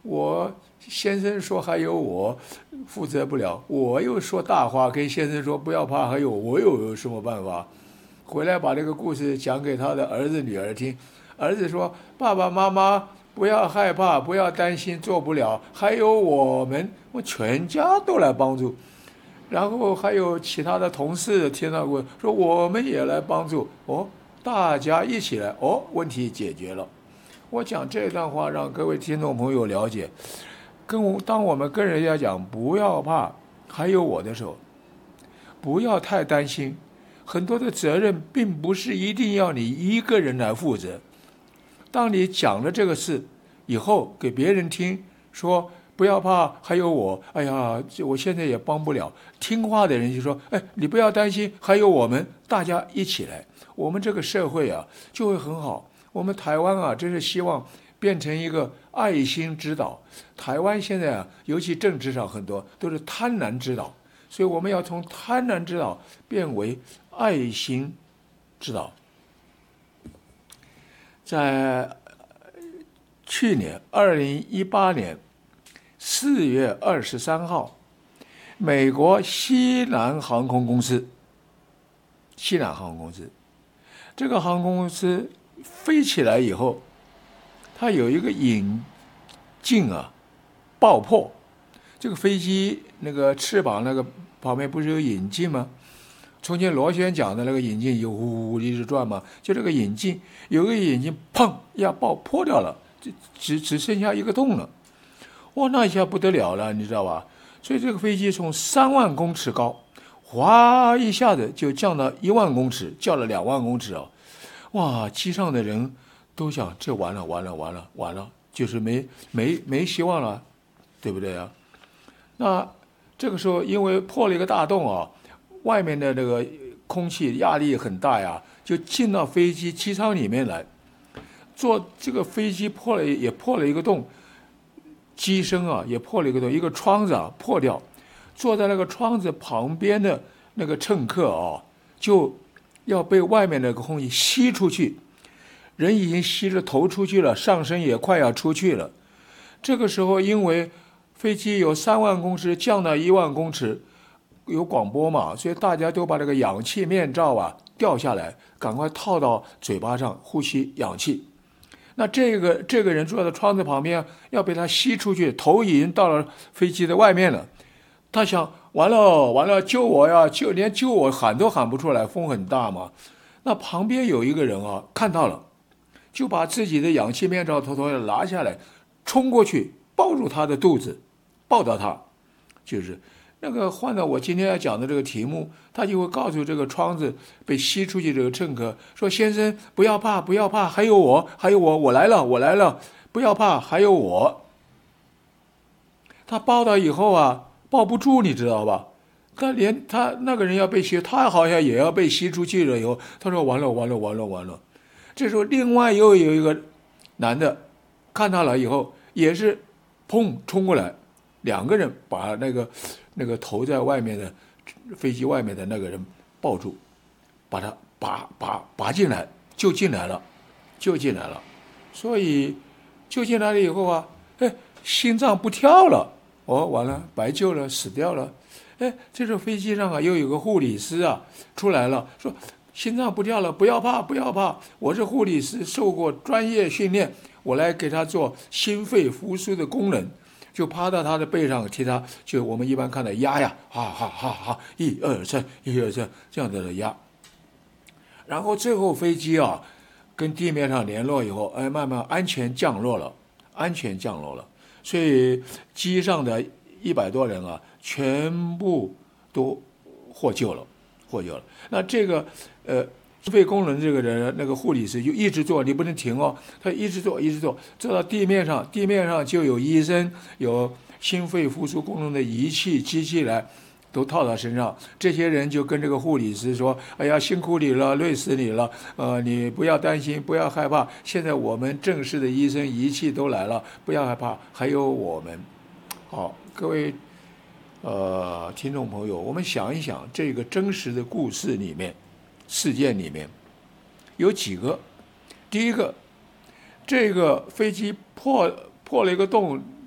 我先生说还有我负责不了，我又说大话跟先生说不要怕，还有我有什么办法？回来把这个故事讲给他的儿子女儿听，儿子说爸爸妈妈不要害怕，不要担心做不了，还有我全家都来帮助。然后还有其他的同事听到过，说我们也来帮助哦，大家一起来哦，问题解决了。我讲这段话让各位听众朋友了解，当我们跟人家讲不要怕，还有我的时候，不要太担心，很多的责任并不是一定要你一个人来负责。当你讲了这个事以后，给别人听，说不要怕，还有我，哎呀，我现在也帮不了。听话的人就说，哎，你不要担心，还有我们，大家一起来，我们这个社会啊就会很好。我们台湾啊，真是希望变成一个爱心之岛。台湾现在啊，尤其政治上很多都是贪婪之岛，所以我们要从贪婪之岛变为爱心之岛。在去年2018年4月23号，美国西南航空公司这个航空公司飞起来以后，它有一个引擎啊爆破，这个飞机那个翅膀那个旁边不是有引擎吗？从前螺旋桨的那个引擎有呼一直转嘛，就这个引擎有个引擎砰一下爆破掉了，只剩下一个洞了。哇，那一下不得了了，你知道吧？所以这个飞机从3万公尺高，哗一下子就降到1万公尺，降了2万公尺哦。哇，机上的人都想这完了，就是没希望了，对不对啊？那这个时候因为破了一个大洞啊，外面的这个空气压力很大呀，就进到飞机机舱里面来。做这个飞机破了一个洞，机身啊也破了一个洞，一个窗子啊破掉。坐在那个窗子旁边的那个乘客啊，就要被外面那个空气吸出去。人已经吸着头出去了，上身也快要出去了。这个时候因为飞机有3万公尺降到1万公尺，有广播嘛，所以大家都把这个氧气面罩啊掉下来，赶快套到嘴巴上呼吸氧气。那这个人坐在窗子旁边，要被他吸出去，头已经到了飞机的外面了。他想完了，救我呀！连救我喊都喊不出来，风很大嘛。那旁边有一个人啊，看到了，就把自己的氧气面罩偷偷的拿下来，冲过去抱住他的肚子，抱到他，就是那个换到我今天要讲的这个题目，他就会告诉这个窗子被吸出去这个乘客说：“先生，不要怕，不要怕，还有我，我来了，不要怕，还有我。”他抱到以后啊，抱不住，你知道吧？他那个人要被吸，他好像也要被吸出去了。以后他说：“完了。”这时候另外又有一个男的看到了以后，也是砰冲过来，两个人把那个头在外面的飞机外面的那个人抱住，把他拔进来，救进来了。所以救进来了以后啊，心脏不跳了，完了，白救了，死掉了。这时候飞机上啊又有个护理师啊出来了，说心脏不跳了，不要怕，我是护理师，受过专业训练，我来给他做心肺复苏的功能。就趴到他的背上替他，就我们一般看到压呀，哈，1、2、3，这样子的压。然后最后飞机啊跟地面上联络以后，慢慢安全降落了。所以机上的100多人啊，全部都获救了。那这个心肺功能这个人，那个护理师就一直做，你不能停哦，他一直做，做到地面上就有医生，有心肺复苏功能的仪器、机器来，都套到身上。这些人就跟这个护理师说：“哎呀，辛苦你了，累死你了，你不要担心，不要害怕，现在我们正式的医生仪器都来了，不要害怕，还有我们。”好，各位听众朋友，我们想一想，这个真实的故事里面，事件里面有几个。第一个，这个飞机破了一个洞，